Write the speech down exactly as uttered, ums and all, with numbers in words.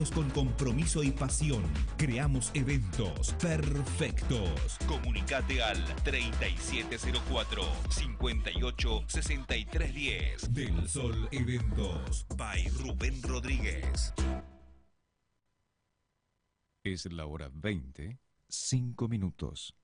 Con compromiso y pasión, creamos eventos perfectos. Comunicate al treinta y siete cero cuatro, cincuenta y ocho, sesenta y tres diez. Del Sol Eventos, by Rubén Rodríguez. Es la hora veinte, cinco minutos.